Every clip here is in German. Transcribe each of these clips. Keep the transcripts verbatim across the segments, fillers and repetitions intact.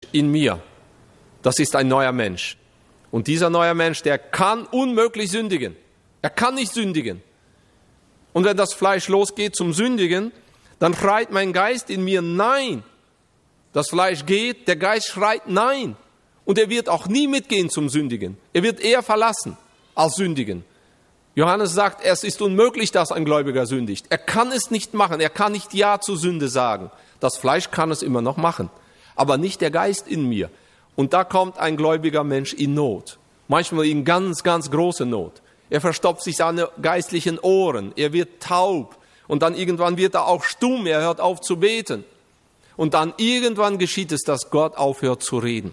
in mir, das ist ein neuer Mensch. Und dieser neue Mensch, der kann unmöglich sündigen. Er kann nicht sündigen. Und wenn das Fleisch losgeht zum Sündigen, dann schreit mein Geist in mir Nein. Das Fleisch geht, der Geist schreit Nein. Und er wird auch nie mitgehen zum Sündigen. Er wird eher verlassen als sündigen. Johannes sagt, es ist unmöglich, dass ein Gläubiger sündigt. Er kann es nicht machen. Er kann nicht Ja zur Sünde sagen. Das Fleisch kann es immer noch machen, aber nicht der Geist in mir. Und da kommt ein gläubiger Mensch in Not. Manchmal in ganz, ganz große Not. Er verstopft sich seine geistlichen Ohren. Er wird taub. Und dann irgendwann wird er auch stumm. Er hört auf zu beten. Und dann irgendwann geschieht es, dass Gott aufhört zu reden.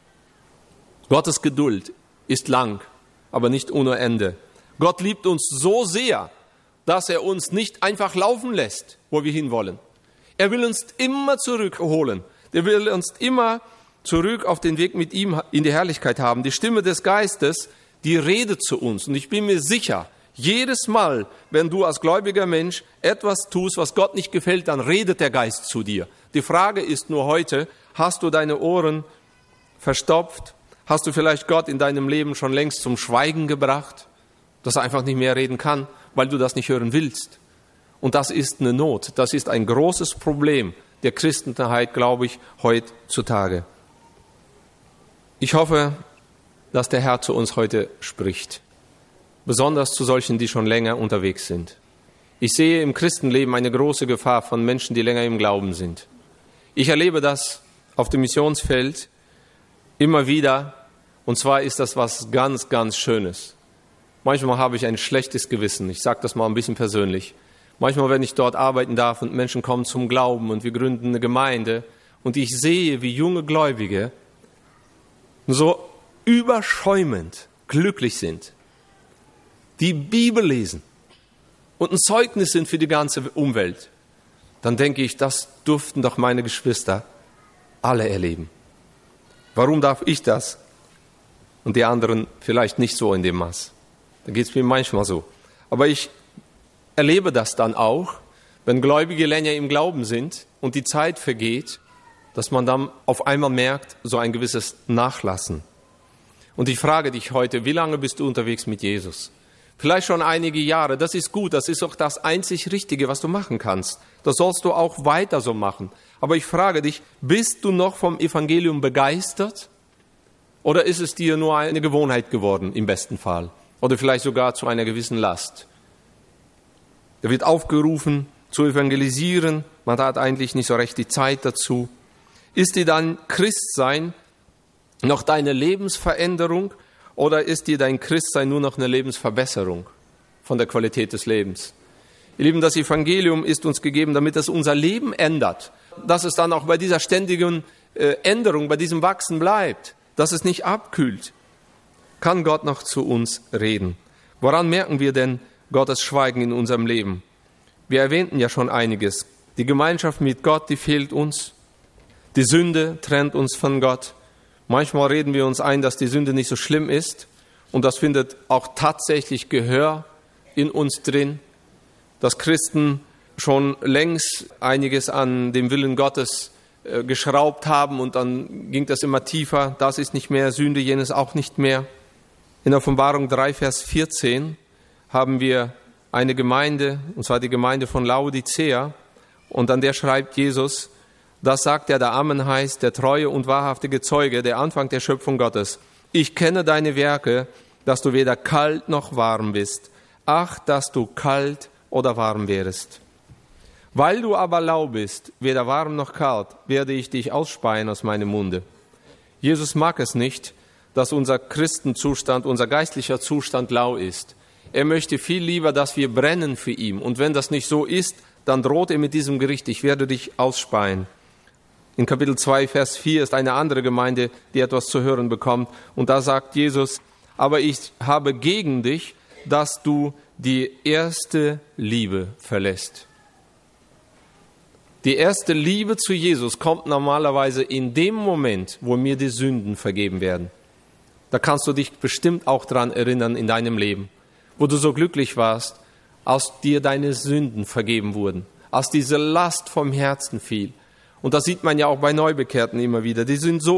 Gottes Geduld ist lang, aber nicht ohne Ende. Gott liebt uns so sehr, dass er uns nicht einfach laufen lässt, wo wir hinwollen. Er will uns immer zurückholen. Er will uns immer zurück auf den Weg mit ihm in die Herrlichkeit haben. Die Stimme des Geistes, die redet zu uns. Und ich bin mir sicher, jedes Mal, wenn du als gläubiger Mensch etwas tust, was Gott nicht gefällt, dann redet der Geist zu dir. Die Frage ist nur heute, hast du deine Ohren verstopft? Hast du vielleicht Gott in deinem Leben schon längst zum Schweigen gebracht, dass er einfach nicht mehr reden kann, weil du das nicht hören willst? Und das ist eine Not. Das ist ein großes Problem der Christenheit, glaube ich, heutzutage. Ich hoffe, dass der Herr zu uns heute spricht. Besonders zu solchen, die schon länger unterwegs sind. Ich sehe im Christenleben eine große Gefahr von Menschen, die länger im Glauben sind. Ich erlebe das auf dem Missionsfeld immer wieder. Und zwar ist das was ganz, ganz Schönes. Manchmal habe ich ein schlechtes Gewissen. Ich sage das mal ein bisschen persönlich. Manchmal, wenn ich dort arbeiten darf und Menschen kommen zum Glauben und wir gründen eine Gemeinde und ich sehe, wie junge Gläubige so überschäumend glücklich sind, die Bibel lesen und ein Zeugnis sind für die ganze Umwelt, dann denke ich, das durften doch meine Geschwister alle erleben. Warum darf ich das und die anderen vielleicht nicht so in dem Maß? Da geht es mir manchmal so. Aber ich erlebe das dann auch, wenn Gläubige länger im Glauben sind und die Zeit vergeht, dass man dann auf einmal merkt, so ein gewisses Nachlassen. Und ich frage dich heute, wie lange bist du unterwegs mit Jesus? Vielleicht schon einige Jahre, das ist gut, das ist auch das einzig Richtige, was du machen kannst. Das sollst du auch weiter so machen. Aber ich frage dich, bist du noch vom Evangelium begeistert? Oder ist es dir nur eine Gewohnheit geworden, im besten Fall? Oder vielleicht sogar zu einer gewissen Last? Da wird aufgerufen, zu evangelisieren. Man hat eigentlich nicht so recht die Zeit dazu. Ist dir dein Christsein noch deine Lebensveränderung oder ist dir dein Christsein nur noch eine Lebensverbesserung von der Qualität des Lebens? Ihr Lieben, das Evangelium ist uns gegeben, damit es unser Leben ändert. Dass es dann auch bei dieser ständigen äh, Änderung, bei diesem Wachsen bleibt. Dass es nicht abkühlt. Kann Gott noch zu uns reden? Woran merken wir denn Gottes Schweigen in unserem Leben? Wir erwähnten ja schon einiges. Die Gemeinschaft mit Gott, die fehlt uns. Die Sünde trennt uns von Gott. Manchmal reden wir uns ein, dass die Sünde nicht so schlimm ist. Und das findet auch tatsächlich Gehör in uns drin. Dass Christen schon längst einiges an dem Willen Gottes äh, geschraubt haben und dann ging das immer tiefer. Das ist nicht mehr Sünde, jenes auch nicht mehr. In Offenbarung drei, Vers vierzehn haben wir eine Gemeinde, und zwar die Gemeinde von Laodicea. Und an der schreibt Jesus, das sagt er, der Amen heißt, der treue und wahrhaftige Zeuge, der Anfang der Schöpfung Gottes. Ich kenne deine Werke, dass du weder kalt noch warm bist. Ach, dass du kalt oder warm wärest. Weil du aber lau bist, weder warm noch kalt, werde ich dich ausspeien aus meinem Munde. Jesus mag es nicht, dass unser Christenzustand, unser geistlicher Zustand lau ist. Er möchte viel lieber, dass wir brennen für ihn. Und wenn das nicht so ist, dann droht er mit diesem Gericht, ich werde dich ausspeien. In Kapitel zwei, Vers vier ist eine andere Gemeinde, die etwas zu hören bekommt. Und da sagt Jesus, aber ich habe gegen dich, dass du die erste Liebe verlässt. Die erste Liebe zu Jesus kommt normalerweise in dem Moment, wo mir die Sünden vergeben werden. Da kannst du dich bestimmt auch dran erinnern in deinem Leben, wo du so glücklich warst, als dir deine Sünden vergeben wurden, als diese Last vom Herzen fiel. Und das sieht man ja auch bei Neubekehrten immer wieder. Die sind so